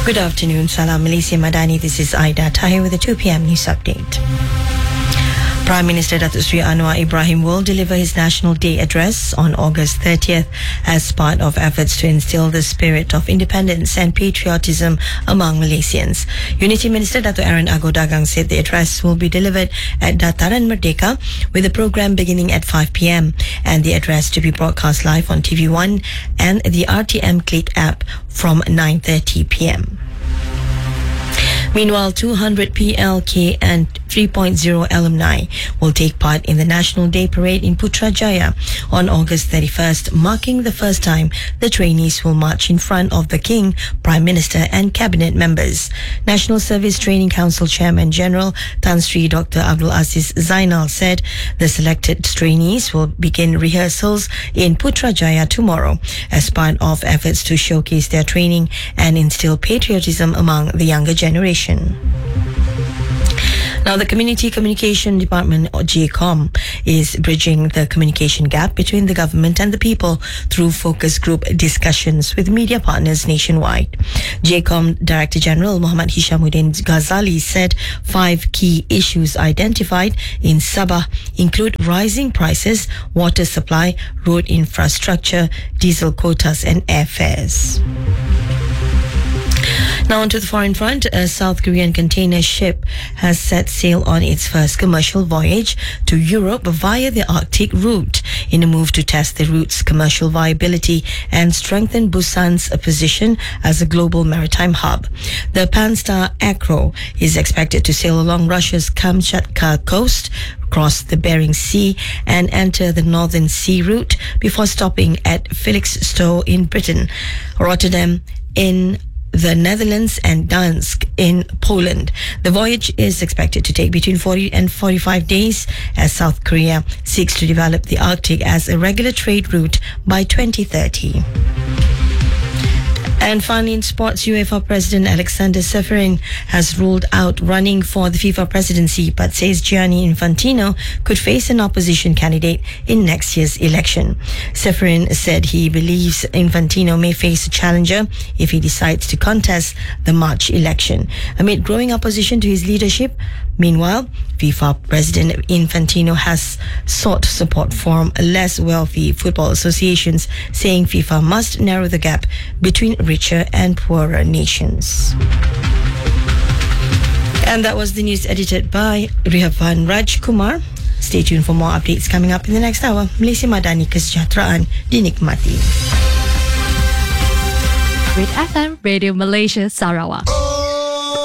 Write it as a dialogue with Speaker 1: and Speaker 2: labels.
Speaker 1: Good afternoon, Salam Malaysia Madani. This is Aida Tahir with the 2 p.m. news update. Prime Minister Datuk Seri Anwar Ibrahim will deliver his National Day address on August 30th as part of efforts to instill the spirit of independence and patriotism among Malaysians. Unity Minister Datuk Aaron Ago Dagang said the address will be delivered at Dataran Merdeka with the program beginning at 5 p.m. and the address to be broadcast live on TV1 and the RTM Click app from 9:30 p.m. Meanwhile, 200 PLK and 3.0 alumni will take part in the National Day Parade in Putrajaya on August 31st, marking the first time the trainees will march in front of the King, Prime Minister and Cabinet members. National Service Training Council Chairman General Tan Sri Dr. Abdul Aziz Zainal said the selected trainees will begin rehearsals in Putrajaya tomorrow as part of efforts to showcase their training and instill patriotism among the younger generation. Now, the Community Communication Department, or GCOM, is bridging the communication gap between the government and the people through focus group discussions with media partners nationwide. GCOM Director General Muhammad Hishamuddin Ghazali said 5 key issues identified in Sabah include rising prices, water supply, road infrastructure, diesel quotas and airfares. Now onto the foreign front, a South Korean container ship has set sail on its first commercial voyage to Europe via the Arctic route in a move to test the route's commercial viability and strengthen Busan's position as a global maritime hub. The Panstar Acro is expected to sail along Russia's Kamchatka coast, cross the Bering Sea and enter the Northern Sea route before stopping at Felixstowe in Britain, Rotterdam in the Netherlands and Gdansk in Poland. The voyage is expected to take between 40 and 45 days as South Korea seeks to develop the Arctic as a regular trade route by 2030. And finally, in sports, UEFA President Alexander Ceferin has ruled out running for the FIFA presidency, but says Gianni Infantino could face an opposition candidate in next year's election. Ceferin said he believes Infantino may face a challenger if he decides to contest the March election. Amid growing opposition to his leadership, meanwhile, FIFA President Infantino has sought support from less wealthy football associations, saying FIFA must narrow the gap between richer and poorer nations. And that was the news edited by Rihavan Raj Kumar. Stay tuned for more updates coming up in the next hour. Malaysia Madani, kesejahteraan dinikmati.
Speaker 2: With FM Radio Malaysia Sarawak.